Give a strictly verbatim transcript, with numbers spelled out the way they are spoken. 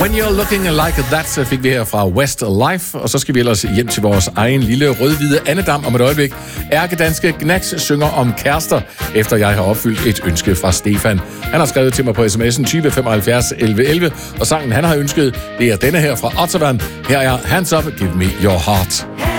When You're Looking Like That, så fik vi her fra Westlife, og så skal vi ellers hjem til vores egen lille rødhvide andedam om et øjeblik. Ærkedanske Gnags synger om kærester, efter jeg har opfyldt et ønske fra Stefan. Han har skrevet til mig på sms'en tyve femoghalvfjerds elleve elleve, og sangen han har ønsket, det er denne her fra Ottawa. Her er Hands Up, Give Me Your Heart.